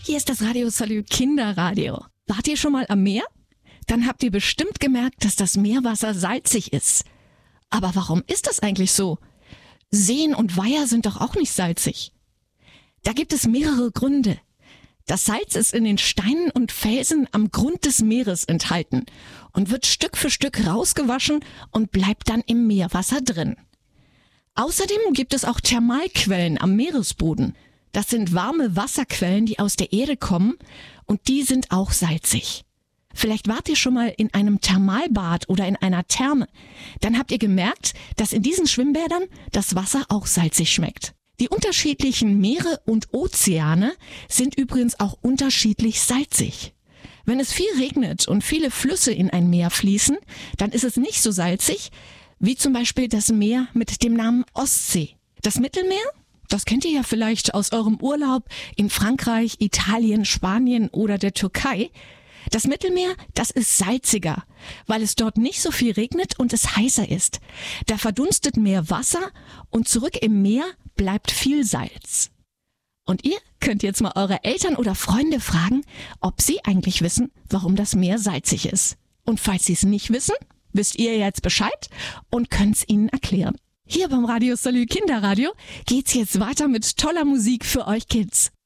Hier ist das Radio Salü Kinderradio. Wart ihr schon mal am Meer? Dann habt ihr bestimmt gemerkt, dass das Meerwasser salzig ist. Aber warum ist das eigentlich so? Seen und Weiher sind doch auch nicht salzig. Da gibt es mehrere Gründe. Das Salz ist in den Steinen und Felsen am Grund des Meeres enthalten und wird Stück für Stück rausgewaschen und bleibt dann im Meerwasser drin. Außerdem gibt es auch Thermalquellen am Meeresboden. Das sind warme Wasserquellen, die aus der Erde kommen und die sind auch salzig. Vielleicht wart ihr schon mal in einem Thermalbad oder in einer Therme. Dann habt ihr gemerkt, dass in diesen Schwimmbädern das Wasser auch salzig schmeckt. Die unterschiedlichen Meere und Ozeane sind übrigens auch unterschiedlich salzig. Wenn es viel regnet und viele Flüsse in ein Meer fließen, dann ist es nicht so salzig wie zum Beispiel das Meer mit dem Namen Ostsee. Das Mittelmeer? Das kennt ihr ja vielleicht aus eurem Urlaub in Frankreich, Italien, Spanien oder der Türkei. Das Mittelmeer, das ist salziger, weil es dort nicht so viel regnet und es heißer ist. Da verdunstet mehr Wasser und zurück im Meer bleibt viel Salz. Und ihr könnt jetzt mal eure Eltern oder Freunde fragen, ob sie eigentlich wissen, warum das Meer salzig ist. Und falls sie es nicht wissen, wisst ihr jetzt Bescheid und könnt es ihnen erklären. Hier beim Radio Salü Kinderradio geht's jetzt weiter mit toller Musik für euch Kids.